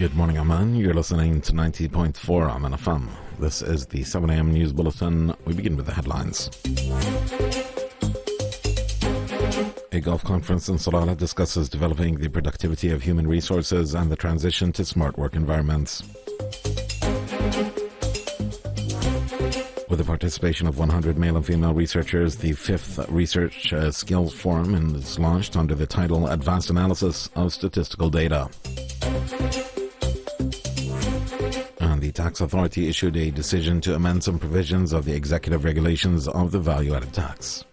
Good morning, Amman. You're listening to 90.4 Amman FM. This is the 7 a.m. news bulletin. We begin with the headlines. A Gulf conference in Salalah discusses developing the productivity of human resources and the transition to smart work environments. With the participation of 100 male and female researchers, the 5th Research Skills Forum is launched under the title Advanced Analysis of Statistical Data. And the Tax Authority issued a decision to amend some provisions of the executive regulations of the value-added tax.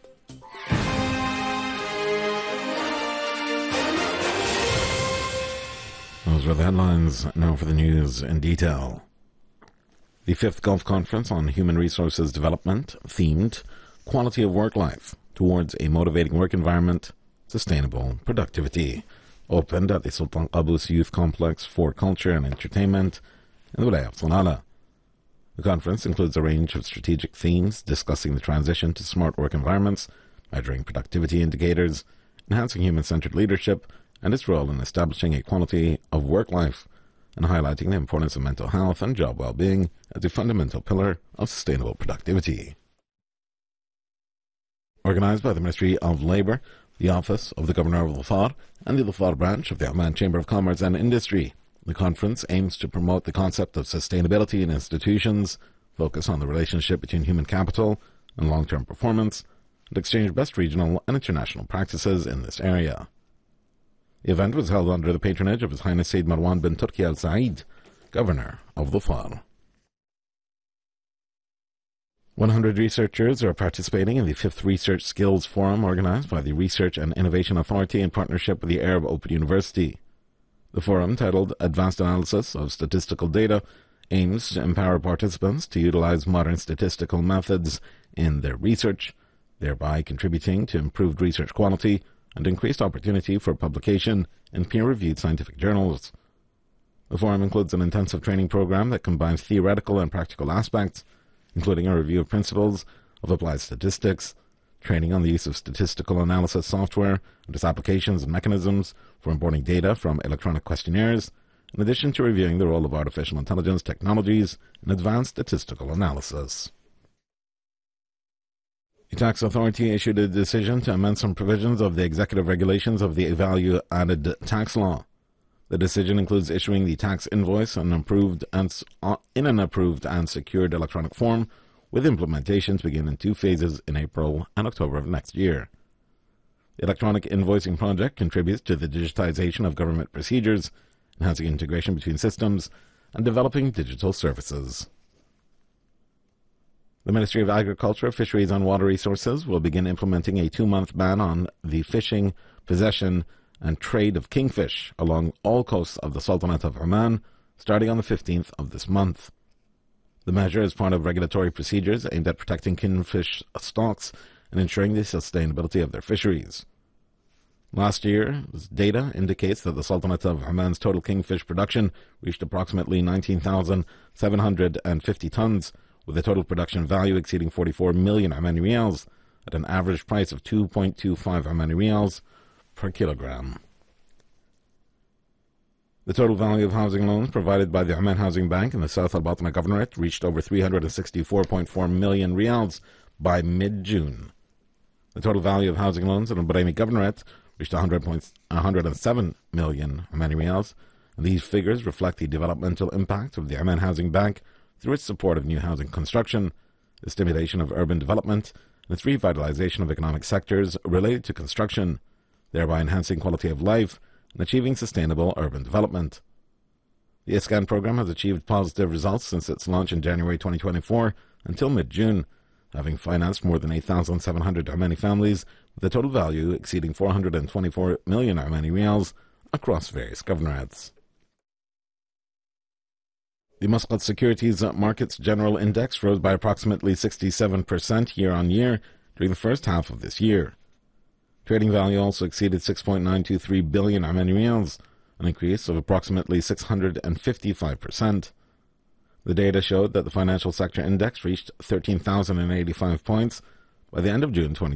Those were the headlines. Now for the news in detail. The 5th Gulf Conference on Human Resources Development, themed Quality of Work Life Towards a Motivating Work Environment, Sustainable Productivity, opened at the Sultan Qaboos Youth Complex for Culture and Entertainment in the Wilaya of Salalah. The conference includes a range of strategic themes discussing the transition to smart work environments, measuring productivity indicators, enhancing human-centered leadership, and its role in establishing a quality of work life, and highlighting the importance of mental health and job well-being as a fundamental pillar of sustainable productivity. Organized by the Ministry of Labour, the Office of the Governor of Dhofar, and the Dhofar branch of the Amman Chamber of Commerce and Industry, the conference aims to promote the concept of sustainability in institutions, focus on the relationship between human capital and long-term performance, and exchange best regional and international practices in this area. The event was held under the patronage of His Highness Sayyid Marwan bin Turki Al Said, Governor of Dhofar. 100 researchers are participating in the 5th Research Skills Forum organized by the Research and Innovation Authority in partnership with the Arab Open University. The forum, titled Advanced Analysis of Statistical Data, aims to empower participants to utilize modern statistical methods in their research, thereby contributing to improved research quality and increased opportunity for publication in peer-reviewed scientific journals. The forum includes an intensive training program that combines theoretical and practical aspects, including a review of principles of applied statistics, training on the use of statistical analysis software and its applications and mechanisms for importing data from electronic questionnaires, in addition to reviewing the role of artificial intelligence technologies in advanced statistical analysis. The Tax Authority issued a decision to amend some provisions of the executive regulations of the value-added tax law. The decision includes issuing the tax invoice in an approved and secured electronic form, with implementation to begin in 2 phases in April and October of next year. The electronic invoicing project contributes to the digitization of government procedures, enhancing integration between systems, and developing digital services. The Ministry of Agriculture, Fisheries and Water Resources will begin implementing a 2-month ban on the fishing, possession and trade of kingfish along all coasts of the Sultanate of Oman, starting on the 15th of this month. The measure is part of regulatory procedures aimed at protecting kingfish stocks and ensuring the sustainability of their fisheries. Last year's data indicates that the Sultanate of Oman's total kingfish production reached approximately 19,750 tons, with a total production value exceeding 44 million Omani Riyals at an average price of 2.25 Omani Riyals per kilogram. The total value of housing loans provided by the Oman Housing Bank in the South Al Batna Governorate reached over 364.4 million Riyals by mid-June. The total value of housing loans in Al Brahimi Governorate reached 107 million Omani Riyals, and these figures reflect the developmental impact of the Oman Housing Bank through its support of new housing construction, the stimulation of urban development, and its revitalization of economic sectors related to construction, thereby enhancing quality of life and achieving sustainable urban development. The ISCAN program has achieved positive results since its launch in January 2024 until mid-June, having financed more than 8,700 Omani families with a total value exceeding 424 million Omani Riyals across various governorates. The Muscat Securities Markets General Index rose by approximately 67% year-on-year during the first half of this year. Trading value also exceeded 6.923 billion Omani Riyals, an increase of approximately 655%. The data showed that the financial sector index reached 13,085 points by the end of June 2020.